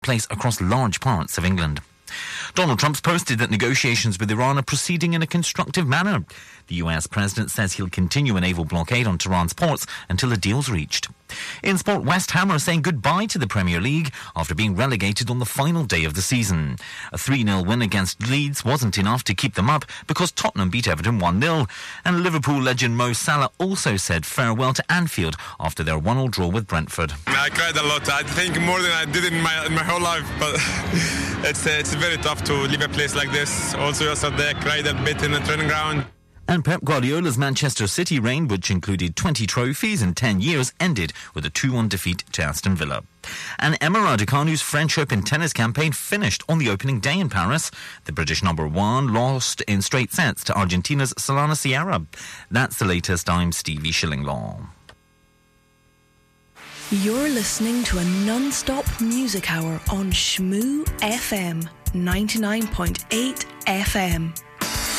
place across large parts of England. Donald Trump's posted that negotiations with Iran are proceeding in a constructive manner. The US president says he'll continue a naval blockade on Tehran's ports until a deal's reached. In sport, West Ham are saying goodbye to the Premier League after being relegated on the final day of the season. A 3-0 win against Leeds wasn't enough to keep them up because Tottenham beat Everton 1-0. And Liverpool legend Mo Salah also said farewell to Anfield after their 1-1 draw with Brentford. I cried a lot. I think more than I did in my whole life, but it's very tough to leave a place like this. Also yesterday I cried a bit in the training ground. And Pep Guardiola's Manchester City reign, which included 20 trophies in 10 years, ended with a 2-1 defeat to Aston Villa. And Emma Raducanu's French Open tennis campaign finished on the opening day in Paris. The British number one lost in straight sets to Argentina's Solana Sierra. That's the latest. I'm Stevie Shillinglaw. You're listening to a non-stop music hour on Shmoo FM 99.8 FM.